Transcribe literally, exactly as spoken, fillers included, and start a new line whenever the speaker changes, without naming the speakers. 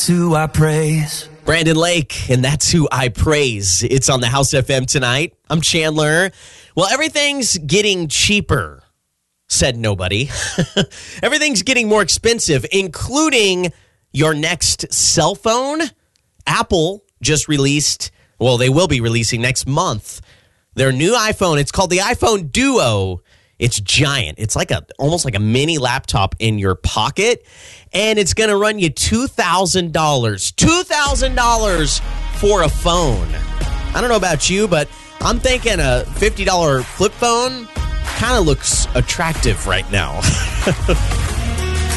who I praise.
Brandon Lake, and That's Who I Praise. It's on the House F M tonight. I'm Chandler. Well, everything's getting cheaper, said nobody. Everything's getting more expensive, including your next cell phone. Apple just released, well, they will be releasing next month, their new iPhone. It's called the iPhone Duo. It's giant. It's like a almost like a mini laptop in your pocket. And it's going to run you two thousand dollars. two thousand dollars for a phone. I don't know about you, but I'm thinking a fifty dollars flip phone kind of looks attractive right now.